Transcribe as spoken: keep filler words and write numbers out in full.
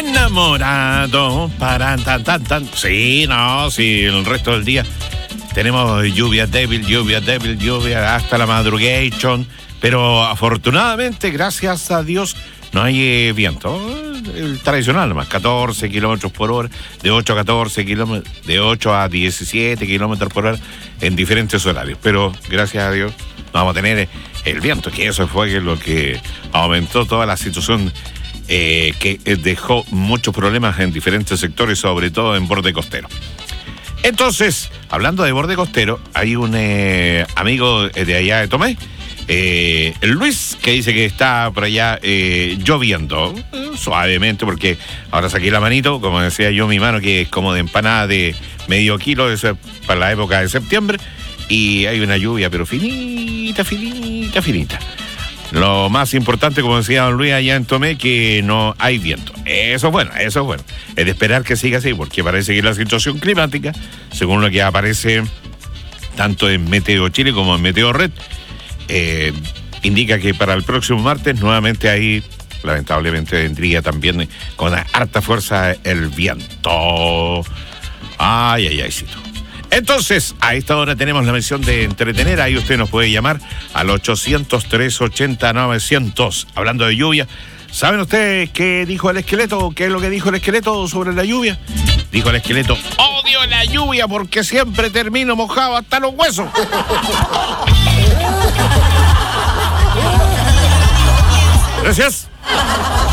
Enamorado, para tan, tan, tan. Sí, no, sí, el resto del día tenemos lluvia débil, lluvia débil, lluvia hasta la madrugation. Pero afortunadamente, gracias a Dios, no hay eh, viento. El tradicional, nomás, catorce kilómetros por hora, de ocho a catorce kilómetros, de ocho a diecisiete kilómetros por hora en diferentes horarios. Pero gracias a Dios, no vamos a tener el viento, que eso fue lo que aumentó toda la situación. Eh, que dejó muchos problemas en diferentes sectores, sobre todo en borde costero. Entonces, hablando de borde costero, hay un eh, amigo de allá de Tomé, eh, Luis, que dice que está por allá eh, lloviendo eh, suavemente, porque ahora saqué la manito, como decía yo, mi mano que es como de empanada de medio kilo, eso es para la época de septiembre, y hay una lluvia, pero finita, finita, finita. Lo más importante, como decía don Luis allá en Tomé, que no hay viento. Eso es bueno, eso es bueno. Es de esperar que siga así, porque parece que la situación climática, según lo que aparece tanto en Meteo Chile como en Meteo Red, eh, indica que para el próximo martes nuevamente ahí, lamentablemente, vendría también con harta fuerza el viento. Ay, ay, ay, cito. Entonces, a esta hora tenemos la misión de entretener. Ahí usted nos puede llamar al ochocientos, trescientos ochenta, novecientos. Hablando de lluvia, ¿saben ustedes qué dijo el esqueleto? ¿Qué es lo que dijo el esqueleto sobre la lluvia? Dijo el esqueleto: odio la lluvia porque siempre termino mojado hasta los huesos. Gracias.